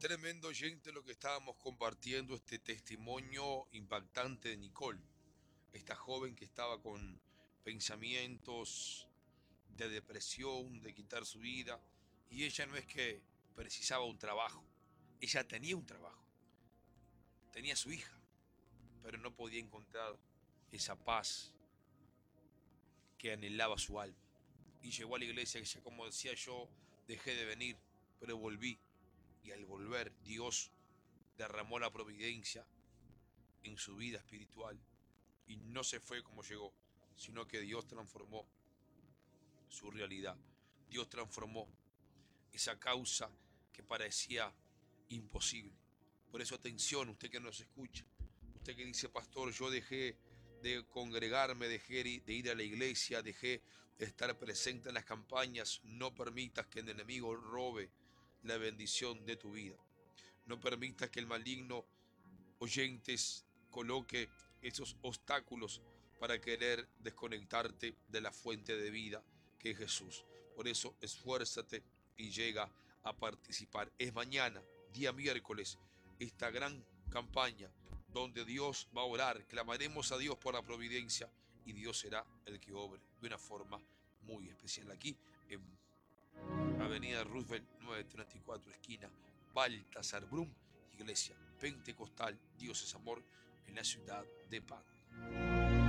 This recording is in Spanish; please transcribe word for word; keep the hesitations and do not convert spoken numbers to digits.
Tremendo oyente lo que estábamos compartiendo, este testimonio impactante de Nicole, esta joven que estaba con pensamientos de depresión, de quitar su vida, y ella no es que precisaba un trabajo, ella tenía un trabajo, tenía su hija, pero no podía encontrar esa paz que anhelaba su alma. Y llegó a la iglesia, que ya como decía yo, dejé de venir, pero volví, y al volver Dios derramó la providencia en su vida espiritual y no se fue como llegó, sino que Dios transformó su realidad. Dios transformó esa causa que parecía imposible. Por eso atención, usted que nos escucha, usted que dice, pastor, yo dejé de congregarme, dejé de ir a la iglesia, dejé de estar presente en las campañas, no permitas que el enemigo robe la bendición de tu vida. No permitas que el maligno, oyentes, coloque esos obstáculos para querer desconectarte de la fuente de vida que es Jesús. Por eso esfuérzate y llega a participar. Es mañana, día miércoles, esta gran campaña donde Dios va a orar. Clamaremos a Dios por la providencia y Dios será el que obre de una forma muy especial. Aquí en Avenida Roosevelt novecientos treinta y cuatro, esquina Baltasar Brum, Iglesia Pentecostal Dios es Amor, en la ciudad de Pan.